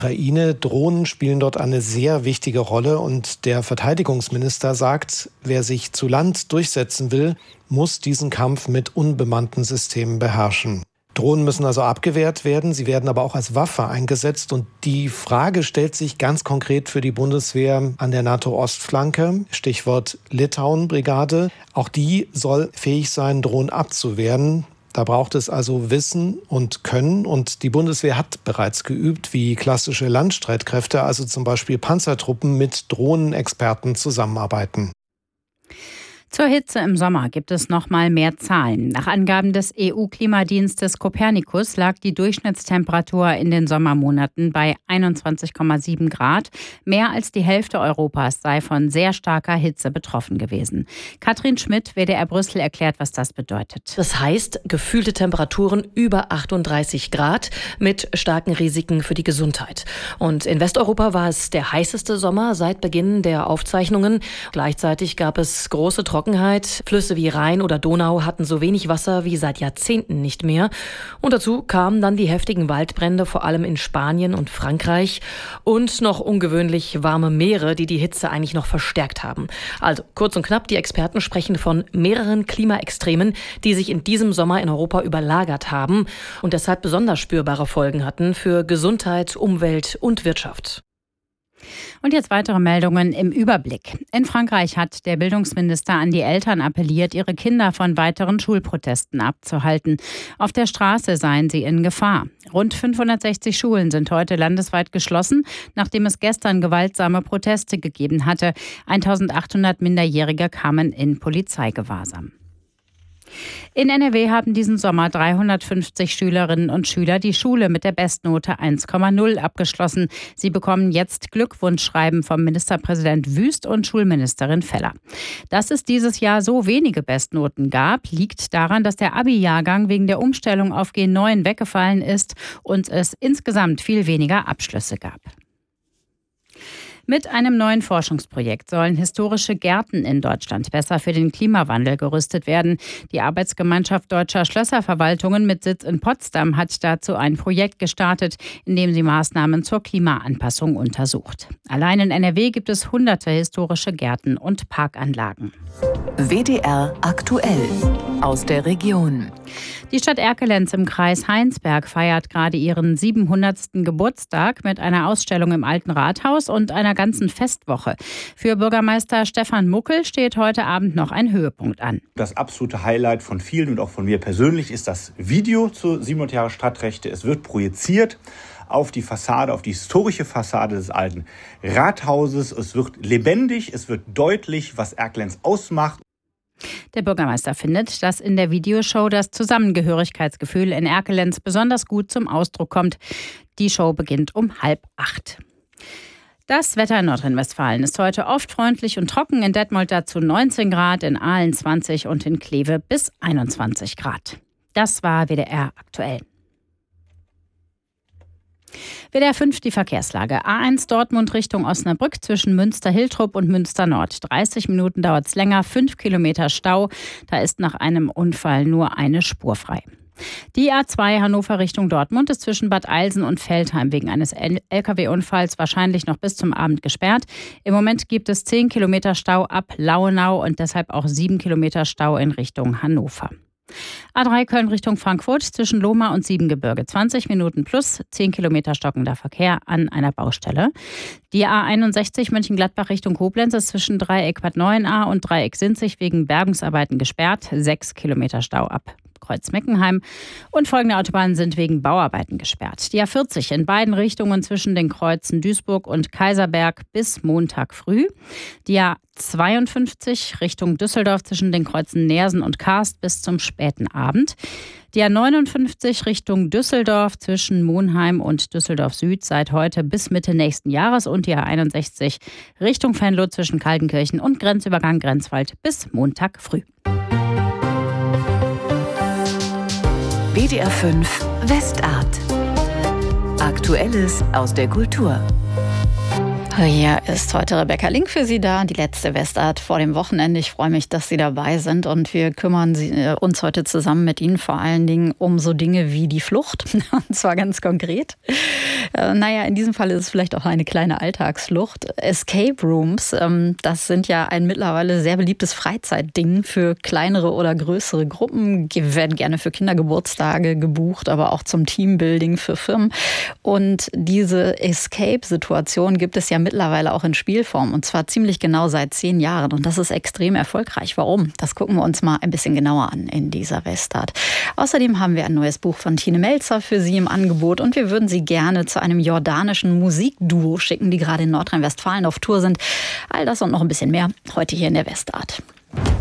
Ukraine. Drohnen spielen dort eine sehr wichtige Rolle und der Verteidigungsminister sagt, wer sich zu Land durchsetzen will, muss diesen Kampf mit unbemannten Systemen beherrschen. Drohnen müssen also abgewehrt werden, sie werden aber auch als Waffe eingesetzt und die Frage stellt sich ganz konkret für die Bundeswehr an der NATO-Ostflanke, Stichwort Litauen-Brigade. Auch die soll fähig sein, Drohnen abzuwehren. Da braucht es also Wissen und Können und die Bundeswehr hat bereits geübt, wie klassische Landstreitkräfte, also zum Beispiel Panzertruppen, mit Drohnenexperten zusammenarbeiten. Zur Hitze im Sommer gibt es noch mal mehr Zahlen. Nach Angaben des EU-Klimadienstes Copernicus lag die Durchschnittstemperatur in den Sommermonaten bei 21,7 Grad. Mehr als die Hälfte Europas sei von sehr starker Hitze betroffen gewesen. Katrin Schmidt, WDR Brüssel, erklärt, was das bedeutet. Das heißt, gefühlte Temperaturen über 38 Grad mit starken Risiken für die Gesundheit. Und in Westeuropa war es der heißeste Sommer seit Beginn der Aufzeichnungen. Gleichzeitig gab es große Trockenheit. Flüsse wie Rhein oder Donau hatten so wenig Wasser wie seit Jahrzehnten nicht mehr. Und dazu kamen dann die heftigen Waldbrände, vor allem in Spanien und Frankreich. Und noch ungewöhnlich warme Meere, die die Hitze eigentlich noch verstärkt haben. Also kurz und knapp, die Experten sprechen von mehreren Klimaextremen, die sich in diesem Sommer in Europa überlagert haben und deshalb besonders spürbare Folgen hatten für Gesundheit, Umwelt und Wirtschaft. Und jetzt weitere Meldungen im Überblick. In Frankreich hat der Bildungsminister an die Eltern appelliert, ihre Kinder von weiteren Schulprotesten abzuhalten. Auf der Straße seien sie in Gefahr. Rund 560 Schulen sind heute landesweit geschlossen, nachdem es gestern gewaltsame Proteste gegeben hatte. 1800 Minderjährige kamen in Polizeigewahrsam. In NRW haben diesen Sommer 350 Schülerinnen und Schüler die Schule mit der Bestnote 1,0 abgeschlossen. Sie bekommen jetzt Glückwunschschreiben vom Ministerpräsident Wüst und Schulministerin Feller. Dass es dieses Jahr so wenige Bestnoten gab, liegt daran, dass der Abi-Jahrgang wegen der Umstellung auf G9 weggefallen ist und es insgesamt viel weniger Abschlüsse gab. Mit einem neuen Forschungsprojekt sollen historische Gärten in Deutschland besser für den Klimawandel gerüstet werden. Die Arbeitsgemeinschaft Deutscher Schlösserverwaltungen mit Sitz in Potsdam hat dazu ein Projekt gestartet, in dem sie Maßnahmen zur Klimaanpassung untersucht. Allein in NRW gibt es hunderte historische Gärten und Parkanlagen. WDR aktuell aus der Region. Die Stadt Erkelenz im Kreis Heinsberg feiert gerade ihren 700. Geburtstag mit einer Ausstellung im Alten Rathaus und einer ganzen Festwoche. Für Bürgermeister Stefan Muckel steht heute Abend noch ein Höhepunkt an. Das absolute Highlight von vielen und auch von mir persönlich ist das Video zu 700 Jahre Stadtrechte. Es wird projiziert auf die Fassade, auf die historische Fassade des Alten Rathauses. Es wird lebendig, es wird deutlich, was Erkelenz ausmacht. Der Bürgermeister findet, dass in der Videoshow das Zusammengehörigkeitsgefühl in Erkelenz besonders gut zum Ausdruck kommt. Die Show beginnt um 7:30. Das Wetter in Nordrhein-Westfalen ist heute oft freundlich und trocken. In Detmold dazu 19 Grad, in Aalen 20 und in Kleve bis 21 Grad. Das war WDR aktuell. WDR 5 die Verkehrslage. A1 Dortmund Richtung Osnabrück zwischen Münster-Hiltrup und Münster-Nord. 30 Minuten dauert es länger, 5 Kilometer Stau. Da ist nach einem Unfall nur eine Spur frei. Die A2 Hannover Richtung Dortmund ist zwischen Bad Eilsen und Veltheim wegen eines Lkw-Unfalls wahrscheinlich noch bis zum Abend gesperrt. Im Moment gibt es 10 Kilometer Stau ab Lauenau und deshalb auch 7 Kilometer Stau in Richtung Hannover. A3 Köln Richtung Frankfurt zwischen Lohmar und Siebengebirge. 20 Minuten plus 10 Kilometer stockender Verkehr an einer Baustelle. Die A61 Mönchengladbach Richtung Koblenz ist zwischen Dreieck Bad Neuenahr und Dreieck Sinzig wegen Bergungsarbeiten gesperrt. 6 Kilometer Stau ab Kreuz-Meckenheim. Und folgende Autobahnen sind wegen Bauarbeiten gesperrt. Die A40 in beiden Richtungen zwischen den Kreuzen Duisburg und Kaiserberg bis Montag früh. Die A52 Richtung Düsseldorf zwischen den Kreuzen Neersen und Karst bis zum späten Abend. Die A59 Richtung Düsseldorf zwischen Monheim und Düsseldorf Süd seit heute bis Mitte nächsten Jahres und die A61 Richtung Venlo zwischen Kaltenkirchen und Grenzübergang Grenzwald bis Montag früh. WDR 5 Westart. Aktuelles aus der Kultur. Hier ist heute Rebecca Link für Sie da, die letzte Westart vor dem Wochenende. Ich freue mich, dass Sie dabei sind und wir kümmern uns heute zusammen mit Ihnen vor allen Dingen um so Dinge wie die Flucht, und zwar ganz konkret. In diesem Fall ist es vielleicht auch eine kleine Alltagsflucht. Escape Rooms, das sind ja ein mittlerweile sehr beliebtes Freizeitding für kleinere oder größere Gruppen, werden gerne für Kindergeburtstage gebucht, aber auch zum Teambuilding für Firmen. Und diese Escape-Situation gibt es ja mittlerweile auch in Spielform und zwar ziemlich genau seit 10 Jahren und das ist extrem erfolgreich. Warum? Das gucken wir uns mal ein bisschen genauer an in dieser Westart. Außerdem haben wir ein neues Buch von Tine Melzer für Sie im Angebot und wir würden Sie gerne zu einem jordanischen Musikduo schicken, die gerade in Nordrhein-Westfalen auf Tour sind. All das und noch ein bisschen mehr heute hier in der Westart.